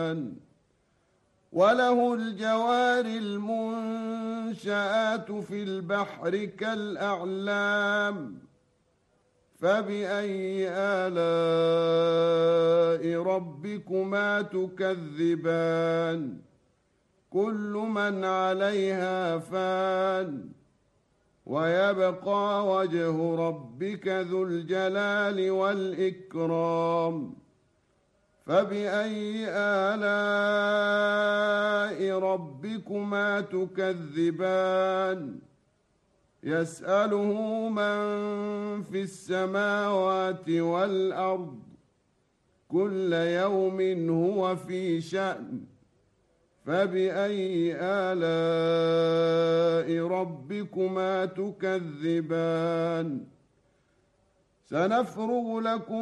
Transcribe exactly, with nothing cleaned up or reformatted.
الرحمن وله الجوار المنشآت في البحر كالأعلام فبأي آلاء ربكما تكذبان كل من عليها فان ويبقى وجه ربك ذو الجلال والإكرام فبأي آلاء ربكما تكذبان يسأله من في السماوات والأرض كل يوم هو في شأن فبأي آلاء ربكما تكذبان سنفرغ لكم